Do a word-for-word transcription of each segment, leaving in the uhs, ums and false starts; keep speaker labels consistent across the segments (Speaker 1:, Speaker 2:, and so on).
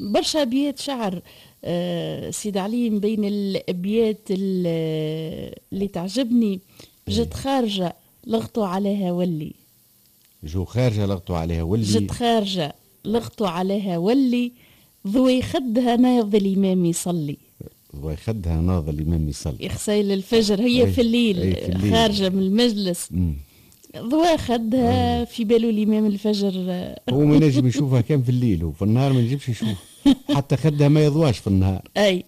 Speaker 1: برشا أبيات شعر آه سيد علي. من بين الأبيات اللي تعجبني: جت خارجة لغطوا عليها ولي.
Speaker 2: جو خارجة لغطوا عليها ولي.
Speaker 1: جت خارجة لغطوا عليها ولي، ضوي خدها ناض الإمام يصلي.
Speaker 2: ضوي خدها ناض الإمام يصلي.
Speaker 1: يخسيل الفجر هي
Speaker 2: أي
Speaker 1: في الليل,
Speaker 2: أي في الليل
Speaker 1: خارجة من المجلس. ضوي خدها في باله الإمام الفجر.
Speaker 2: هو ما ينجم يشوفها كان في الليل، وفي النهار ما ينجمش يشوف. حتى خدها ما يضواش في النهار.
Speaker 1: أي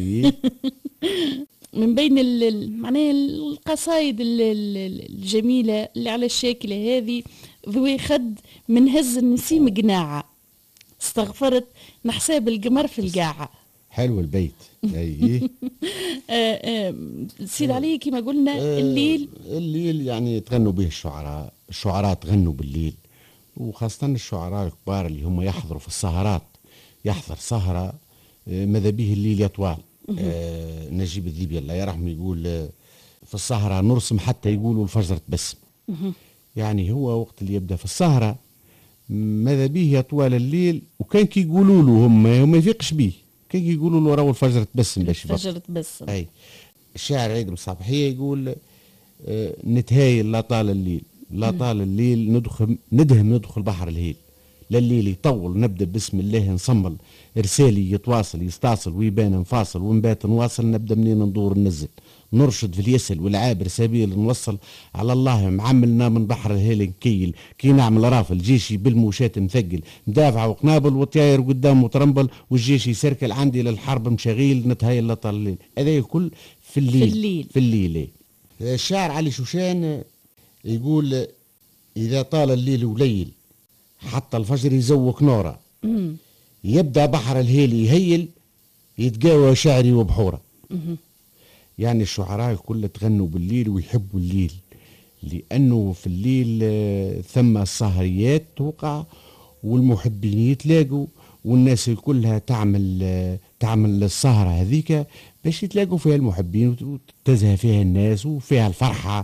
Speaker 1: من بين معناها القصايد الجميلة اللي على الشاكلة هذه: ذوي خد من هز النسيم قناعة، استغفرت نحساب القمر في القاعة.
Speaker 2: حلو البيت. اي
Speaker 1: سيد علي كما قلنا الليل
Speaker 2: الليل يعني تغنوا به الشعراء. الشعراء تغنوا بالليل، وخاصة الشعراء الكبار اللي هم يحضروا في السهرات. يحضر سهرة ماذا به الليل يطوال. آه نجيب الذيبي الله يرحمه يقول آه في السهرة نرسم حتى يقولوا الفجر تبسم. يعني هو وقت اللي يبدأ في السهرة ماذا به يطوال الليل، وكان كي يقولوا له هم ما يفيقش به، كان كي يقولوا له راهو الفجر تبسم باش
Speaker 1: الفجر تبسم.
Speaker 2: اي الشاعر عيد الصباحية يقول آه نتهايل لا طال الليل، لا طال الليل ندخل ندهم ندخل بحر الهيل. لليل يطول نبدا بسم الله نصمل، رسالي يتواصل يستاصل ويبان نفاصل، ونبات نواصل نبدا منين ندور ننزل، نرشد في اليسل والعابر سبيل نوصل، على الله معملنا من بحر الهيل نكيل، كي نعمل رافل جيشي بالموشات مثقل، مدافع وقنابل وطياير قدام وترمبل، والجيش يسركل عندي للحرب مشاغيل، نتهيل لطال الليل. هذا الكل في الليل.
Speaker 1: في الليل,
Speaker 2: في الليل. الشاعر علي شوشان يقول إذا طال الليل وليل حتى الفجر يزوق نورا، يبدأ بحر الهيل يهيل يتقاوى شعري وبحورة. يعني الشعراء الكل تغنوا بالليل ويحبوا الليل، لأنه في الليل ثم السهريات توقع والمحبين يتلاقوا، والناس كلها تعمل تعمل السهرة هذيك باش يتلاقوا فيها المحبين وتزهى فيها الناس وفيها الفرحة.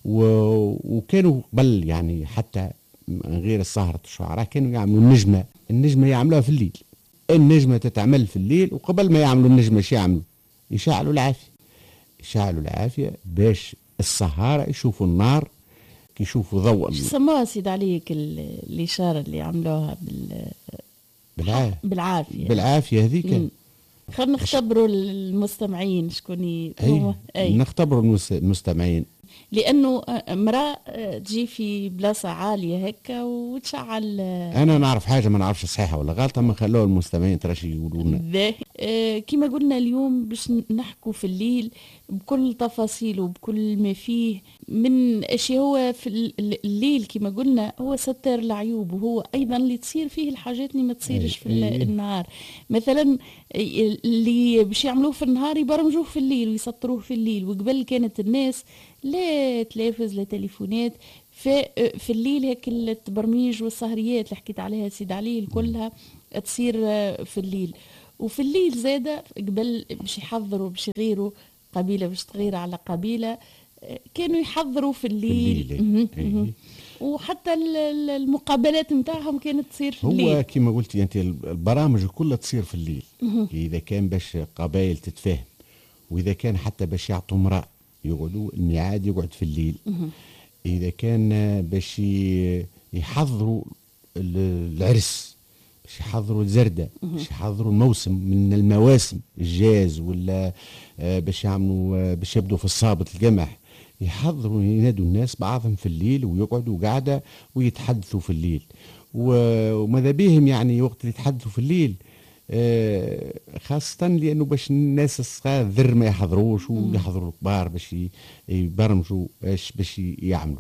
Speaker 2: وكانوا قبل يعني حتى غير السهرة الشعراء كانوا يعملوا النجمة. النجمة يعملوها في الليل. النجمة تتعمل في الليل، وقبل ما يعملوا النجمة شو يعملوا؟ يشعلوا العافية. يشعلوا العافية باش السهارة يشوفوا النار، كي يشوفوا ضوء.
Speaker 1: شو سموها سيد عليك الإشارة اللي عملوها بال
Speaker 2: بالعافية
Speaker 1: بالعافية
Speaker 2: بالعافية هذيك؟
Speaker 1: خلينا نختبروا المستمعين شكون
Speaker 2: أي نختبروا المستمعين،
Speaker 1: لأنه امرأة تجي في بلاصة عالية هكا وتشعل.
Speaker 2: أنا نعرف حاجة ما نعرفش صحيحة ولا غلطة، ما خلوها المستمعين ترى يقولوا لنا.
Speaker 1: كما قلنا اليوم باش نحكوا في الليل بكل تفاصيله وبكل ما فيه من أشياء. هو في الليل كما قلنا هو ستر العيوب، وهو أيضا اللي تصير فيه الحاجات اللي ما تصيرش في أي النهار. مثلا اللي باش يعملوه في النهار يبرمجوه في الليل ويسطروه في الليل. وقبل كانت الناس لا تلافز لا تليفونات، في الليل هيك التبرميج والسهريات اللي حكيت عليها سيد علي كلها تصير في الليل. وفي الليل زادة قبل باش يحضروا باش يغيروا قبيلة باش تغير على قبيلة، كانوا يحضروا في الليل, في الليل. وحتى المقابلات نتاعهم كانت تصير في الليل.
Speaker 2: هو كما قلتي انت البرامج كلها تصير في الليل. اذا كان باش قبائل تتفاهم، واذا كان حتى باش يعطوا امرأة يقعدوا الميعاد يقعد في الليل. إذا كان باش يحضروا العرس، باش يحضروا الزردة، باش يحضروا الموسم من المواسم الجاز، ولا باش يعملوا باش يبدوا في الصابت القمح، يحضروا ينادوا الناس بعضهم في الليل ويقعدوا قاعدة ويتحدثوا في الليل. وماذا بهم يعني وقت اللي يتحدثوا في الليل خاصة لأنه باش الناس الصغار ذر ما يحضروش ويحضروا الكبار باش يبرمجوا باش باش يعملوا.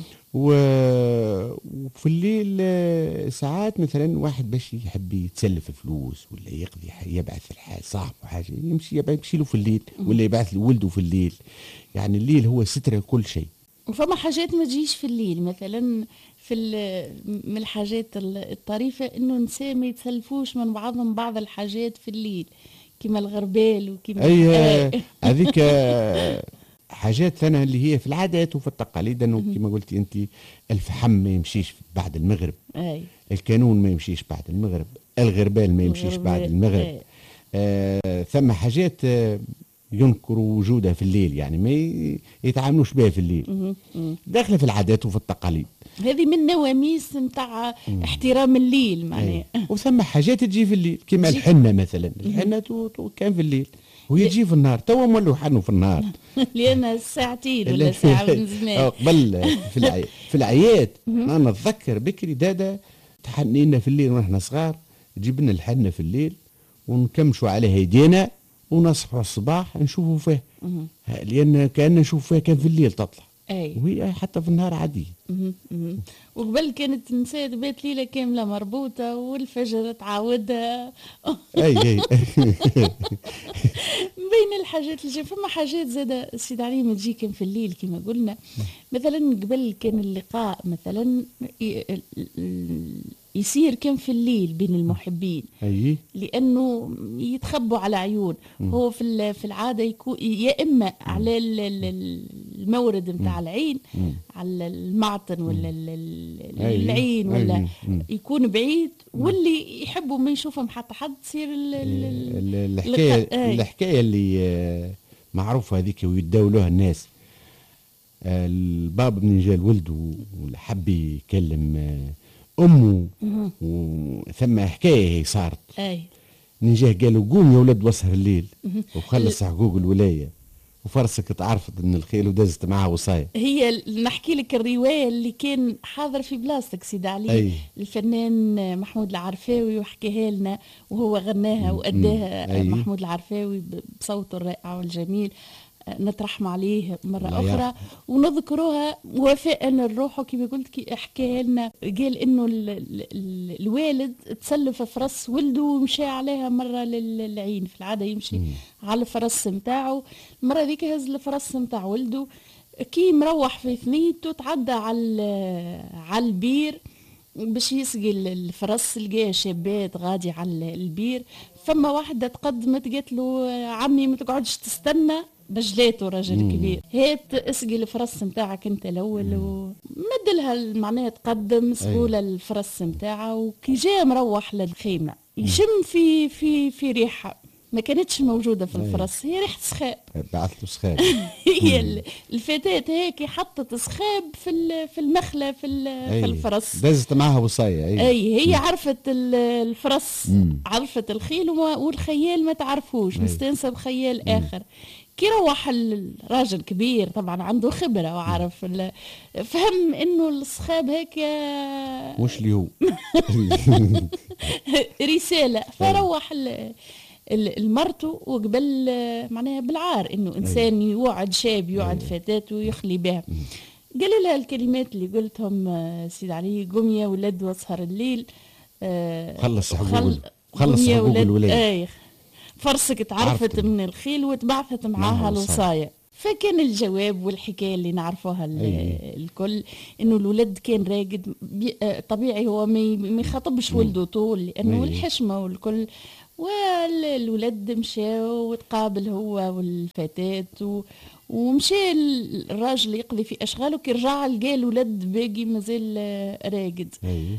Speaker 2: وفي الليل ساعات مثلا واحد باش يحب يتسلف فلوس ولا يقضي يبعث الحال صاحبه حاجة يمشي يمشي له في الليل، ولا يبعث لولده في الليل. يعني الليل هو ستر كل شيء.
Speaker 1: وفما حاجات ما تجيش في الليل، مثلا في من الحاجات الطريفة انه النساء ما يتسلفوش من بعضهم بعض الحاجات في الليل كما الغربال وكما
Speaker 2: اي هذيك حاجات ثانية اللي هي في العادات وفي التقاليد، انه كما قلتي انت الفحم ما يمشيش بعد المغرب،
Speaker 1: أي.
Speaker 2: الكانون ما يمشيش بعد المغرب، الغربال ما يمشيش بعد المغرب.
Speaker 1: أي.
Speaker 2: آه ثم حاجات آه ينكروا وجودها في الليل، يعني ما يتعاملوش بها في الليل، داخله في العادات وفي التقاليد.
Speaker 1: هذه من نواميس نتاع احترام الليل معناها.
Speaker 2: وثم حاجات تجي في الليل كما الحنه مثلا، الحنه تو تو كان في الليل وهي تجي في النهار، توا مولوا حنوا في النهار
Speaker 1: لان ساعتين ولا ساعه من زمان.
Speaker 2: قبل في العي... في العياد انا نتذكر بكري دادا تحنينا في الليل ونحن صغار، تجيب لنا الحنه في الليل ونكمشوا على يدينا ونصحوا الصباح نشوفوا فيه، لان كان نشوف فيها كان في الليل تطلع.
Speaker 1: أي.
Speaker 2: وهي حتى في النهار عادي.
Speaker 1: وقبل كانت نساء بيت ليله كامله مربوطه والفجر تعاودها.
Speaker 2: اي اي
Speaker 1: بين الحاجات اللي فما حاجات زاده السيد علي ما تجي كان في الليل كما قلنا. مثلا قبل كان اللقاء مثلا يصير كان في الليل بين المحبين،
Speaker 2: أي.
Speaker 1: لانه يتخبوا على عيون. هو في في العاده يكون يا اما على المورد نتاع العين، على المعطن ولا العين، ولا يكون بعيد، واللي يحبوا ما يشوفهم حتى حد تصير
Speaker 2: الحكايه الحكايه اللي معروفه هذيك ويتداولوها الناس. الباب من جال ولده وحب يكلم امه وثم حكايه هي صارت.
Speaker 1: اي
Speaker 2: نجاه قالوا قوم يا ولد وسهر الليل وخلص حقوق الولايه وفرسك تعرفت ان الخيل ودزت معها وصايه.
Speaker 1: هي نحكي لك الروايه اللي كان حاضر في بلاصتك سيد علي.
Speaker 2: أي.
Speaker 1: الفنان محمود العرفاوي وحكاها لنا وهو غناها واداها.
Speaker 2: أي.
Speaker 1: محمود العرفاوي بصوته الرائع والجميل، نترحم عليه مرة أخرى يا. ونذكروها وفاء للروح. كما قلت كي حكى لنا قال إنه ال ال ال الوالد تسلف فرس ولده ومشى عليها مرة للعين. في العادة يمشي مم. على الفرس متاعه، المرة ذيك هز الفرس متاع ولده كي مروح في ثنيته تعدى على على البير باش يسقي الفرس، لقاه شابات غادي على البير. فما واحدة تقدمت قالت له عمي ما تقعدش تستنى، بجلاته راجل مم. كبير، هات اسقي الفرس نتاعك انت الاول. ومد لها معناها تقدم سقوله الفرس نتاعها. وكي جاء مروح للخيمه يشم في في في ريحه ما كانتش موجوده في الفرس، هي ريحه سخاب.
Speaker 2: بعث له سخاب.
Speaker 1: هي الفتاه هيك حطت سخاب في في المخله في, في الفرس،
Speaker 2: دزت معها وصايه.
Speaker 1: اي, أي هي عرفت الفرس، مم. عرفت الخيل والخيال ما تعرفوش، مستانسه بخيال مم. اخر. كي روح الراجل كبير طبعا عنده خبرة وعارف، فهم انه الصخاب هيك
Speaker 2: مش اللي هو
Speaker 1: رسالة. فروح المرته وقبل معناها بالعار انه انسان يوعد شاب يوعد فتاة ويخلي بها. قال لها الكلمات اللي قلتهم سيد علي: قوم يا ولد واسهر الليل،
Speaker 2: خلص حقوق خلص حقوق الولاية،
Speaker 1: فرسك تعرفت من الخيل وتبعثت معاها الوصاية. فكان الجواب والحكاية اللي نعرفوها الكل انه الولد كان راقد طبيعي، هو ما يخاطبش ولده طول لانه الحشمة والكل. والولد مشى وتقابل هو والفتاة ومشى الراجل يقضي في اشغاله. كي رجع لقى الولد باقي مازال راقد.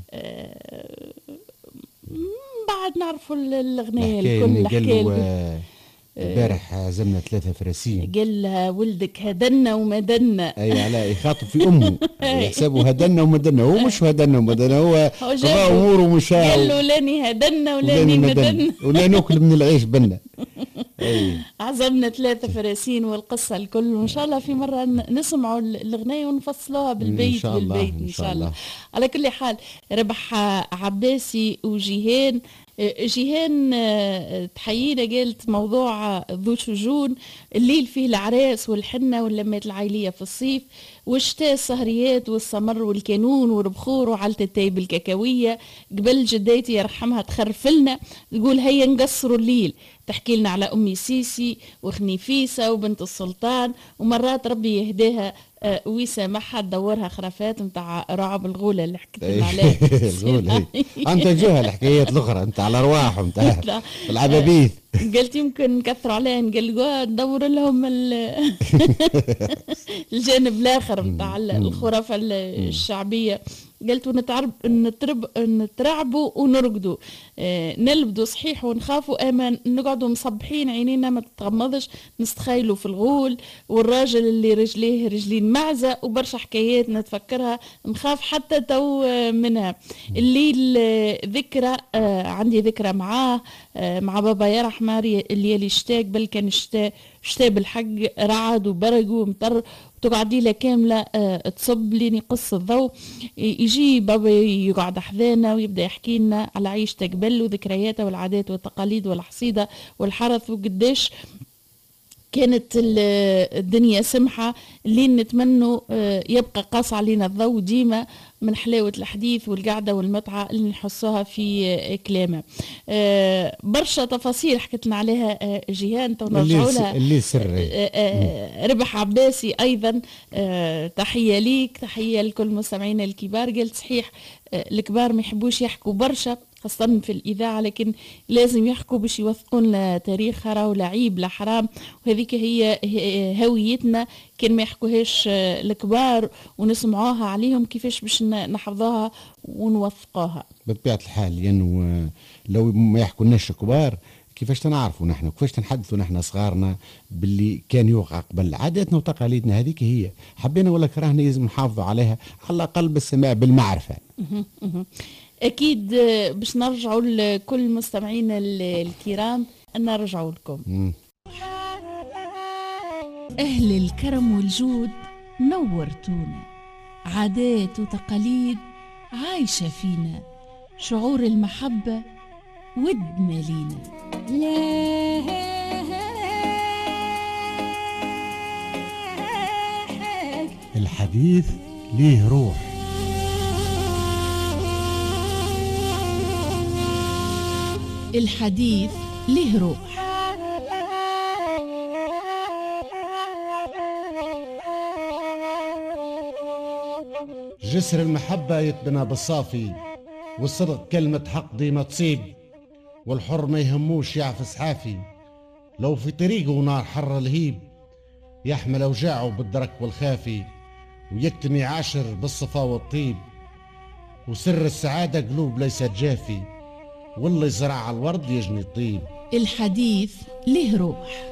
Speaker 1: بعد نعرفوا الغناية الكل.
Speaker 2: حكاية البارح عزمنا ثلاثة فراسين،
Speaker 1: قال لها ولدك هدنا وما دنا.
Speaker 2: اي على يخاطب في امه يحسبوا هدنا وما دنا، هو مش هدنا وما دنا، هو قضاء اموره مش
Speaker 1: قال له لاني هدنا ولاني مدنا
Speaker 2: ولا ناكل من العيش بنا.
Speaker 1: عزمنا ثلاثة فراسين والقصة الكل، وإن شاء الله في مرة نسمعوا الغناية ونفصلوها بالبيت.
Speaker 2: إن شاء الله
Speaker 1: بالبيت إن شاء الله. على كل حال ربح عباسي وجيهان. جيهان تحيينا قالت موضوع ذو شجون، الليل فيه العراس والحنة واللمات العائلية في الصيف، والشتاء السهريات والسمر والكانون والبخور وعلة التايب الكاكاوية. قبل جداتي يرحمها تخرفلنا تقول هيا نقصروا الليل، تحكي لنا على أمي سيسي وخنيفيسة وبنت السلطان، ومرات ربي يهداها آه ويسامحها تدورها خرافات نتاع رعب الغولة اللي حكيت لنا عليها.
Speaker 2: الغولة انت جوها الحكايات الاخرى نتاع الارواح ونتاع العبابيث.
Speaker 1: قلت يمكن نكثروا عليها نقلقوها ندور لهم الجانب الاخر نتاع الخرافة الشعبية. قلت نتعرب نترب نترعبوا ونرقدوا، آه نلبدوا صحيح ونخافوا امان، نقعدوا مصبحين عينينا ما تتغمضش، نستخيلوا في الغول والراجل اللي رجليه رجلين معزة وبرشا حكايات نتفكرها نخاف حتى تو منها. الليل ذكرى، آه عندي ذكرى معاه، آه مع بابا يرحمه اللي اشتاق بل كان شتاء شتاء بالحق، رعد وبرق ومطر، تقعد ليلة كاملة أه تصب لين يقص الضوء، يجي بابا يقعد حذانا ويبدأ يحكي لنا على عيشته قبل وذكرياته والعادات والتقاليد والحصيدة والحرث وقديش كانت الدنيا سمحة. اللي نتمنوا يبقى قاص علينا الضوء ديما من حلاوة الحديث والقعدة والمتعة اللي نحسوها في كلامه. برشا تفاصيل حكيتنا عليها جيهان ونرجعوا لها.
Speaker 2: اللي سر
Speaker 1: ربح عباسي أيضا تحية ليك، تحية لكل مستمعينا الكبار. قلت صحيح الكبار ما يحبوش يحكوا برشا خاصة في الإذاعة، لكن لازم يحكوا باش يوثقون لا تاريخ راهو لا عيب لا حرام، وهذيك هي هويتنا. كان ما يحكوهاش الكبار ونسمعوها عليهم كيفاش باش نحفظوها ونوثقوها
Speaker 2: بطبيعة الحال. لأنه يعني لو ما يحكولناش الكبار كيفاش تنعرفوا نحن، كيفاش تنحدثوا نحن صغارنا باللي كان يوقع قبل. عاداتنا وتقاليدنا هذيك هي، حبينا ولا كرهنا لازم نحافظوا عليها على الأقل بالسماع بالمعرفة.
Speaker 1: أكيد باش نرجعوا لكل مستمعينا الكرام، نرجعوا لكم. م. أهل الكرم والجود نورتونا، عادات وتقاليد عايشة فينا، شعور المحبة ودنا لينا.
Speaker 2: الحديث ليه روح.
Speaker 1: الحديث له روح.
Speaker 2: جسر المحبة يتبنى بالصافي، والصدق كلمة حق ديما تصيب، والحر ما يهموش يعفس حافي، لو في طريقه نار حر لهيب، يحمل أوجاعه بالدرك والخافي، ويكتم يعاشر بالصفا والطيب، وسر السعادة قلوب ليست جافي، واللي زرع الورد يجني الطيب.
Speaker 1: الحديث له روح.